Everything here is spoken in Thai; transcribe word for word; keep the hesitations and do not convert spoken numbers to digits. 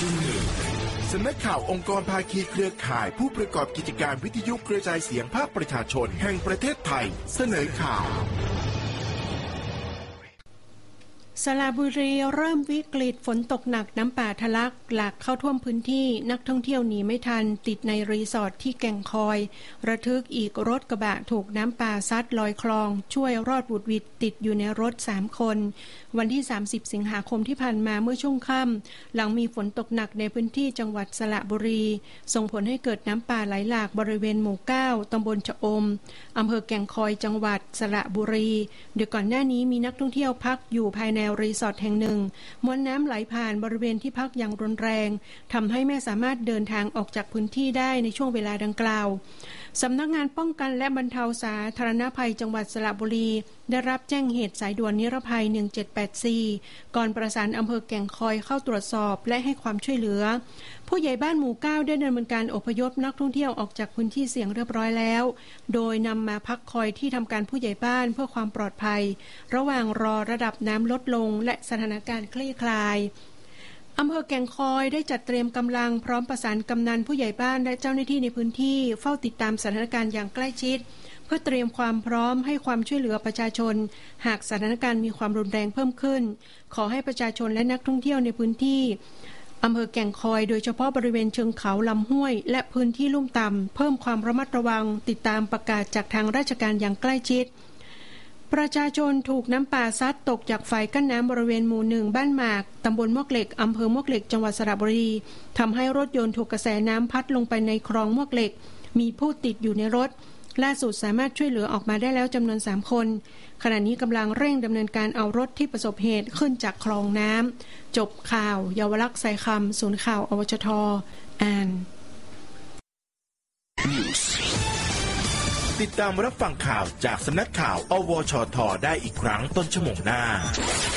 สำนักข่าวองค์กรภาคีเครือข่ายผู้ประกอบกิจการวิทยุกระจายเสียงภาคประชาชนแห่งประเทศไทยเสนอข่าวสระบุรีเริ่มวิกฤตฝนตกหนักน้ำป่าทะลักหลากเข้าท่วมพื้นที่นักท่องเที่ยวหนีไม่ทันติดในรีสอร์ทที่แก่งคอยระทึกอีกรถกระบะถูกน้ำป่าซัดลอยคลองช่วยรอดบุดหวิดติดอยู่ในรถสามคนวันที่สามสิบสิงหาคมที่ผ่านมาเมื่อช่วงค่ำหลังมีฝนตกหนักในพื้นที่จังหวัดสระบุรีส่งผลให้เกิดน้ำป่าไหลหลากบริเวณหมู่เก้าตำบลชะอมอำเภอแก่งคอยจังหวัดสระบุรีโดยก่อนหน้านี้มีนักท่องเที่ยวพักอยู่ภายในรีสอร์ทแห่งหนึ่งมวลน้ำไหลผ่านบริเวณที่พักอย่างรุนแรงทำให้ไม่สามารถเดินทางออกจากพื้นที่ได้ในช่วงเวลาดังกล่าวสำนักงานป้องกันและบรรเทาสาธารณภัยจังหวัดสระบุรีได้รับแจ้งเหตุสายด่วนนิรภัยหนึ่งเจ็ดแปดสี่ก่อนประสานอำเภอแก่งคอยเข้าตรวจสอบและให้ความช่วยเหลือผู้ใหญ่บ้านหมู่เก้าได้ดำเนินการอพยพนักท่องเที่ยวออกจากพื้นที่เสี่ยงเรียบร้อยแล้วโดยนำมาพักคอยที่ทำการผู้ใหญ่บ้านเพื่อความปลอดภัยระหว่างรอระดับน้ำลดลงและสถานการณ์คลี่คลายอำเภอแก่งคอยได้จัดเตรียมกำลังพร้อมประสานกำนันผู้ใหญ่บ้านและเจ้าหน้าที่ในพื้นที่เฝ้าติดตามสถานการณ์อย่างใกล้ชิดเพื่อเตรียมความพร้อมให้ความช่วยเหลือประชาชนหากสถานการณ์มีความรุนแรงเพิ่มขึ้นขอให้ประชาชนและนักท่องเที่ยวในพื้นที่อำเภอแก่งคอยโดยเฉพาะบริเวณเชิงเขาลำห้วยและพื้นที่ลุ่มต่ำเพิ่มความระมัดระวังติดตามประกาศจากทางราชการอย่างใกล้ชิดประชาชนถูกน้ำป่าซัดตกจากฝ่ายกั้นน้ำบริเวณหมู่หนึ่งบ้านหมากตำบลมวกเหล็กอำเภอมวกเหล็กจังหวัดสระบุรีทำให้รถยนต์ถูกกระแสน้ำพัดลงไปในคลองมวกเหล็กมีผู้ติดอยู่ในรถล่าสุดสามารถช่วยเหลือออกมาได้แล้วจำนวนสามคนขณะนี้กำลังเร่งดำเนินการเอารถที่ประสบเหตุขึ้นจากคลองน้ำจบข่าวเยาวลักษณ์สายคำศูนย์ข่าวอวชท.อ่านติดตามรับฟังข่าวจากสำนักข่าวอวชท.ได้อีกครั้งต้นชั่วโมงหน้า